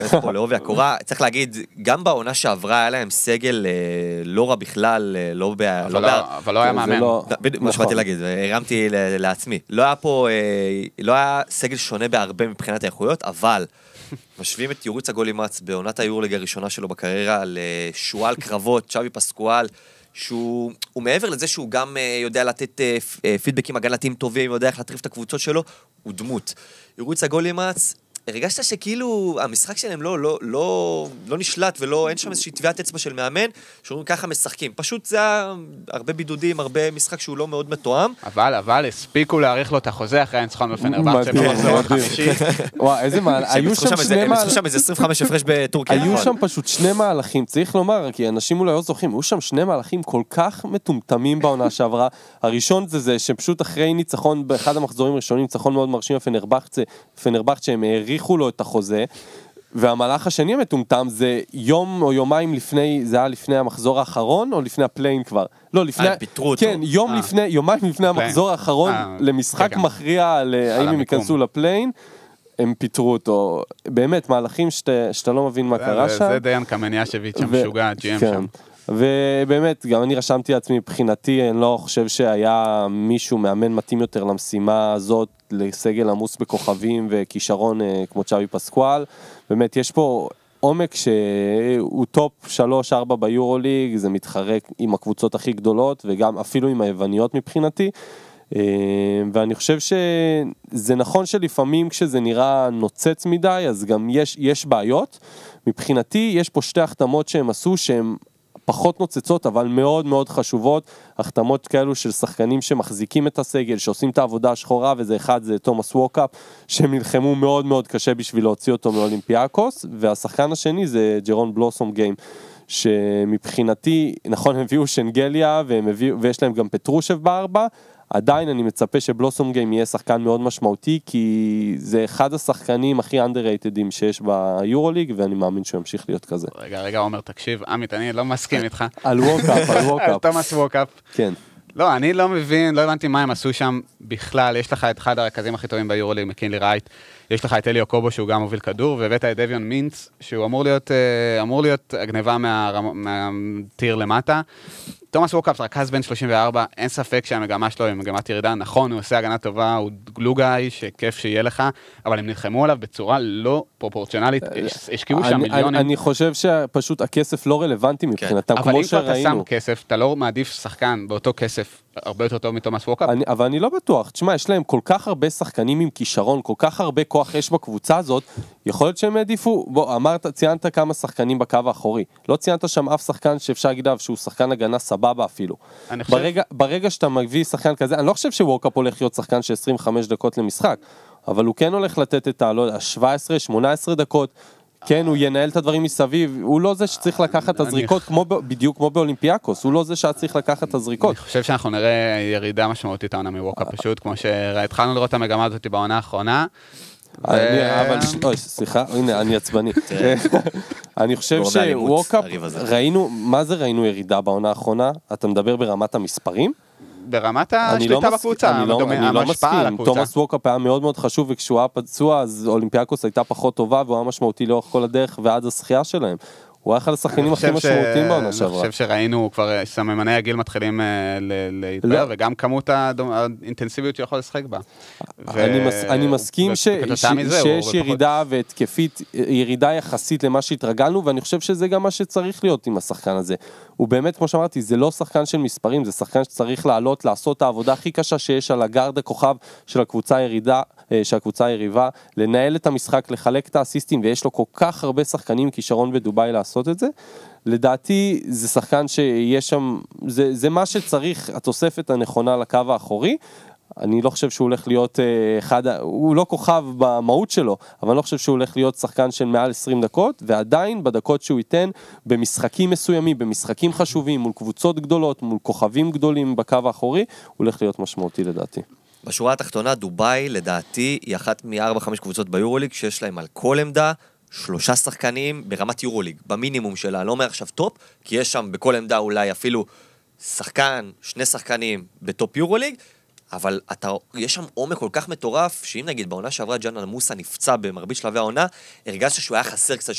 פה לעובי הקורה, צריך להגיד, גם בעונה שעברה היה להם סגל לא רע בכלל, אבל לא היה מאמן. מה שבאתי להגיד, הרמתי לעצמי. לא היה פה, לא היה סגל שונה בהרבה מבחינת האיכויות, אבל משווים את יוריץ הגולימץ בעונת היורליג הראשונה שלו בקריירה לשואל קרבות, צ'אבי פסקואל, שהוא מעבר לזה שהוא גם יודע לתת פידבקים הגנתיים טובים, יודע איך להטריף את הקבוצות שלו, הוא דמות. יוריץ הגולימץ, הרגשת שכאילו המשחק שלהם לא נשלט ולא, אין שם איזושהי טביעת אצבע של מאמן, שאומרים ככה משחקים. פשוט זה הרבה בידודים, הרבה משחק שהוא לא מאוד מתואם. אבל הספיקו להאריך לו את החוזה אחרי הניצחון בפנרבחצ'ה במחזור החמישי. וואי, איזה מהלך. היו שם שני הם צריכים שם איזה 25 הפרש בטורקיה. היו שם פשוט שני מהלכים, צריך לומר, כי אנשים אולי לא זוכרים, היו שם שני מהלכים כל כך מטומטמים בעונה שעברה. הראשון זה שפשוט אחרי ניצחון, באחד המחזורים הראשונים, ניצחון מאוד מרשים בפנרבחצ'ה, הם האריכו לו את החוזה, והמהלך השני המטומטם זה יום או יומיים לפני, זה היה לפני המחזור האחרון או לפני הפליין כבר? לא, לפני, כן, יומיים לפני המחזור האחרון למשחק מכריע האם הם ייכנסו לפליין, הם פיטרו אותו. באמת, מהלכים שאתה לא מבין מה קרה שם. זה דיין קמניאשביץ' המשוגע, GM שם. ובאמת, גם אני רשמתי לעצמי מבחינתי, אני לא חושב שהיה מישהו מאמן מתאים יותר למשימה הזאת, לסגל עמוס בכוכבים וכישרון כמו צ'אבי פסקואל. באמת, יש פה עומק שהוא טופ 3-4 ביורוליג, זה מתחרק עם הקבוצות הכי גדולות, וגם אפילו עם היווניות מבחינתי. ואני חושב שזה נכון שלפעמים כשזה נראה נוצץ מדי, אז גם יש בעיות. מבחינתי, יש פה שתי החתמות שהם עשו, שהם פחות נוצצות, אבל מאוד מאוד חשובות, החתמות כאלו של שחקנים שמחזיקים את הסגל, שעושים את העבודה השחורה, וזה אחד, זה תומאס ווקאפ, שהם נלחמו מאוד מאוד קשה בשביל להוציא אותו מאולימפיאקוס, והשחקן השני זה ג'רון בלוסום גיים, שמבחינתי, נכון, הם הביאו שנגליה, ויש להם גם פטרושב בארבע, עדיין אני מצפה שבלוסום גיים יהיה שחקן מאוד משמעותי, כי זה אחד השחקנים הכי underratedים שיש ביורוליג, ואני מאמין שהוא ימשיך להיות כזה. רגע, עומר, תקשיב, עמית, אני לא מסכים איתך. על ווקאפ. על תומאס ווקאפ. כן. לא, אני לא מבין, לא הבנתי מה הם עשו שם בכלל. יש לך את אחד הרכזים הכי טובים ביורוליג, מקינלי רייט, יש לך את אליו קובו שהוא גם מוביל כדור, והבאת את דביון מינץ, שהוא אמור להיות הגניבה מהטיר למטה. תומאס ווקאפ רכז בן 34, אין ספק שהמגמה שלו היא מגמת ירידה, נכון, הוא עושה הגנה טובה, הוא גלוגאי, שכיף שיהיה לך, אבל הם נלחמו עליו בצורה לא פרופורציונלית, השקיעו שם מיליונים. אני חושב שפשוט הכסף לא רלוונטי מבחינתם, כמו שראינו. אבל אם אתה שם כסף, אתה לא מעדיף שחקן באותו כסף, הרבה יותר טוב מתומאס ווקאפ? אבל אני לא בטוח, תשמע, יש להם כל כך הרבה שחקנים עם כישרון, כל כך הרבה כוח יש בקבוצה הזאת, יכול להיות שהם העדיפו, בוא, ציינת כמה שחקנים בקו האחורי, לא ציינת שם אף שחקן שאפשר להגיד שהוא שחקן הגנה סבבה אפילו. ברגע שאתה מביא שחקן כזה, אני לא חושב שווקאפ הולך להיות שחקן של 25 דקות למשחק, אבל הוא כן הולך לתת את ה-17-18 דקות, כן, הוא ינהל את הדברים מסביב, הוא לא זה שצריך לקחת את הזריקות, בדיוק כמו באולימפיאקוס, הוא לא זה שצריך לקחת את הזריקות. אני חושב שאנחנו נראה ירידה משמעותית העונה מווקאפ פשוט, כמו שהתחלנו לראות את המגמה הזאת בעונה האחרונה. סליחה, הנה, אני עצבני. אני חושב שווקאפ, מה זה ראינו ירידה בעונה האחרונה? אתה מדבר ברמת המספרים? ברמת השליטה בקבוצה, אני לא מסכים, תומאס ווקאפ היה מאוד מאוד חשוב, וכשהוא היה פצוע, אז אולימפיאקוס הייתה פחות טובה, והוא היה משמעותי לאורך כל הדרך ועד הזכייה שלהם. הוא היה אחד השחקנים הכי משמעותיים בעונה שעברה. אני חושב שראינו כבר סממני הגיל מתחילים להתפר, וגם כמות האינטנסיביות שיכול לשחק בה. אני מסכים שיש ירידה והתקפית, ירידה יחסית למה שהתרגלנו, ואני חושב שזה גם מה שצריך להיות עם השחקן הזה. הוא באמת, כמו שאמרתי, זה לא שחקן של מספרים, זה שחקן שצריך לעלות, לעשות את העבודה הכי קשה שיש על הגארד הכוכב של הקבוצה היריבה, לנהל את המשחק, לחלק את האסיסטים, ויש לו כל כך הרבה שחקנים כישרון בדובאי לעשות את זה. לדעתי, זה שחקן שיש שם, זה מה שצריך, התוספת הנכונה לקו האחורי. אני לא חושב שהוא הולך להיות הוא לא כוכב במהות שלו, אבל אני לא חושב שהוא הולך להיות שחקן של מעל 20 דקות, ועדיין בדקות שהוא ייתן, במשחקים מסוימים, במשחקים חשובים, מול קבוצות גדולות, מול כוכבים גדולים בקו האחורי, הוא הולך להיות משמעותי לדעתי. בשורה התחתונה, דובאי, לדעתי, היא אחת מ-4-5 קבוצות ביורוליג, שיש להם על כל עמדה 3 שחקנים ברמת יורוליג, במינימום שלה, לא אומר עכשיו טופ, כי יש שם בכל עמדה אולי אפילו שחקן, 2 שחקנים בטופ יורוליג, אבל יש שם עומק כל כך מטורף, שאם נגיד בעונה שעברה ג'אנל מוסה נפצע במרבית שלבי העונה, הרגשת שהוא היה חסר קצת